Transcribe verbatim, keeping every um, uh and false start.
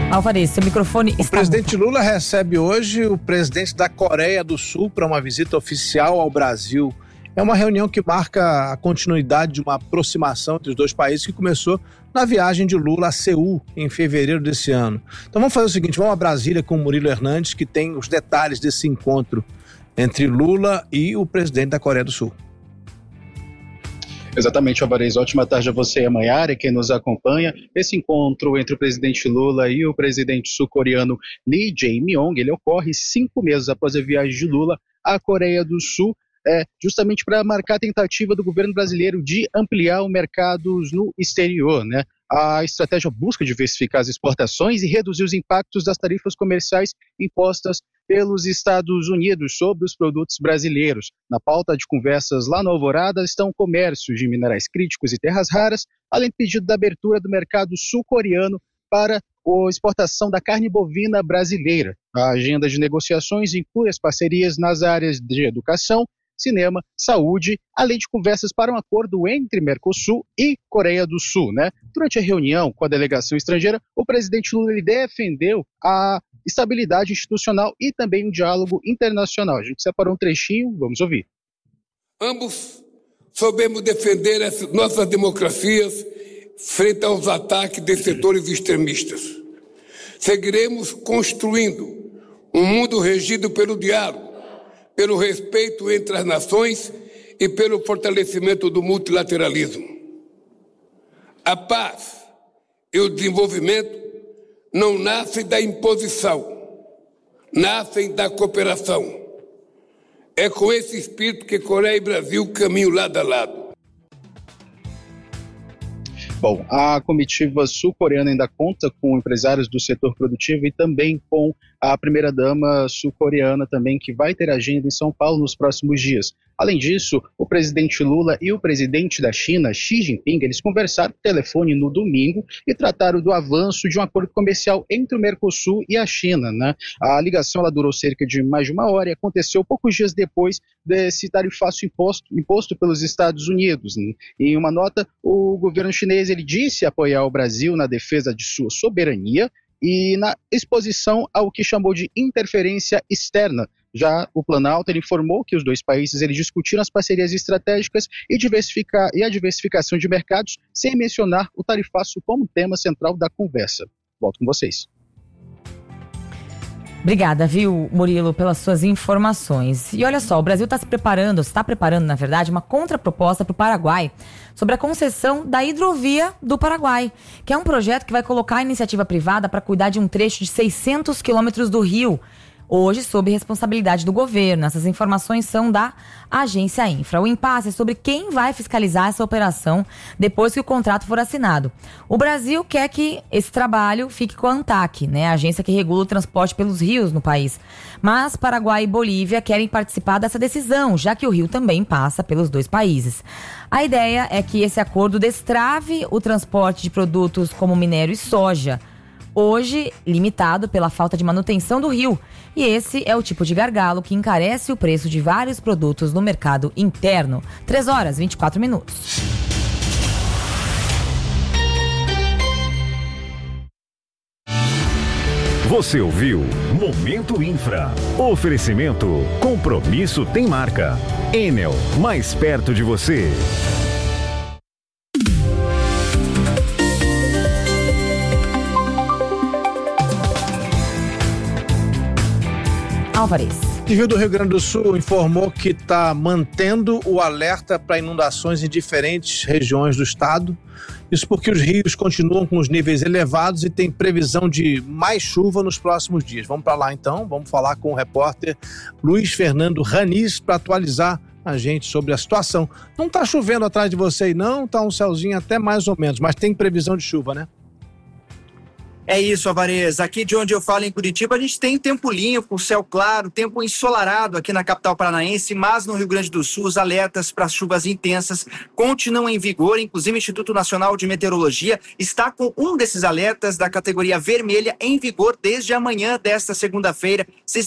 Alvarez, seu microfone o está... O presidente Lula recebe hoje o presidente da Coreia do Sul para uma visita oficial ao Brasil. É uma reunião que marca a continuidade de uma aproximação entre os dois países que começou na viagem de Lula a Seul em fevereiro desse ano. Então vamos fazer o seguinte, vamos a Brasília com o Murilo Hernandes, que tem os detalhes desse encontro entre Lula e o presidente da Coreia do Sul. Exatamente, Alvarez. Ótima tarde a você e a Maiara, quem nos acompanha. Esse encontro entre o presidente Lula e o presidente sul-coreano Lee Jae-myung, ele ocorre cinco meses após a viagem de Lula à Coreia do Sul, é, justamente para marcar a tentativa do governo brasileiro de ampliar os mercados no exterior, né? A estratégia busca diversificar as exportações e reduzir os impactos das tarifas comerciais impostas pelos Estados Unidos sobre os produtos brasileiros. Na pauta de conversas lá na Alvorada estão comércios de minerais críticos e terras raras, além do pedido da abertura do mercado sul-coreano para a exportação da carne bovina brasileira. A agenda de negociações inclui as parcerias nas áreas de educação, cinema, saúde, além de conversas para um acordo entre Mercosul e Coreia do Sul, né? Durante a reunião com a delegação estrangeira, o presidente Lula ele defendeu a estabilidade institucional e também um diálogo internacional. A gente separou um trechinho, vamos ouvir. Ambos soubemos defender as nossas democracias frente aos ataques de setores extremistas. Seguiremos construindo um mundo regido pelo diálogo, pelo respeito entre as nações e pelo fortalecimento do multilateralismo. A paz e o desenvolvimento não nascem da imposição, nascem da cooperação. É com esse espírito que Coreia e Brasil caminham lado a lado. Bom, a comitiva sul-coreana ainda conta com empresários do setor produtivo e também com a primeira-dama sul-coreana também, que vai ter agenda em São Paulo nos próximos dias. Além disso, o presidente Lula e o presidente da China, Xi Jinping, eles conversaram por telefone no domingo e trataram do avanço de um acordo comercial entre o Mercosul e a China, né? A ligação ela durou cerca de mais de uma hora e aconteceu poucos dias depois desse tarifaço imposto, imposto pelos Estados Unidos, né? Em uma nota, o governo chinês ele disse apoiar o Brasil na defesa de sua soberania e na exposição ao que chamou de interferência externa. Já o Planalto ele informou que os dois países eles discutiram as parcerias estratégicas e, diversificar, e a diversificação de mercados, sem mencionar o tarifaço como tema central da conversa. Volto com vocês. Obrigada, viu, Murilo, pelas suas informações. E olha só, o Brasil está se preparando, está preparando, na verdade, uma contraproposta para o Paraguai sobre a concessão da hidrovia do Paraguai, que é um projeto que vai colocar a iniciativa privada para cuidar de um trecho de seiscentos quilômetros do rio, hoje sob responsabilidade do governo. Essas informações são da Agência Infra. O impasse é sobre quem vai fiscalizar essa operação depois que o contrato for assinado. O Brasil quer que esse trabalho fique com a ANTAQ, né, a agência que regula o transporte pelos rios no país. Mas Paraguai e Bolívia querem participar dessa decisão, já que o rio também passa pelos dois países. A ideia é que esse acordo destrave o transporte de produtos como minério e soja, hoje limitado pela falta de manutenção do rio. E esse é o tipo de gargalo que encarece o preço de vários produtos no mercado interno. três horas e vinte e quatro minutos. Você ouviu Momento Infra. Oferecimento Compromisso tem marca. Enel, mais perto de você. Alvarez. O Rio do Rio Grande do Sul informou que está mantendo o alerta para inundações em diferentes regiões do estado. Isso porque os rios continuam com os níveis elevados e tem previsão de mais chuva nos próximos dias. Vamos para lá então, vamos falar com o repórter Luiz Fernando Raniz para atualizar a gente sobre a situação. Não está chovendo atrás de você aí não, está um céuzinho até mais ou menos, mas tem previsão de chuva, né? É isso, Alvarez. Aqui de onde eu falo, em Curitiba, a gente tem tempo limpo, céu claro, tempo ensolarado aqui na capital paranaense, mas no Rio Grande do Sul os alertas para chuvas intensas continuam em vigor. Inclusive, o Instituto Nacional de Meteorologia está com um desses alertas da categoria vermelha em vigor desde amanhã desta segunda-feira,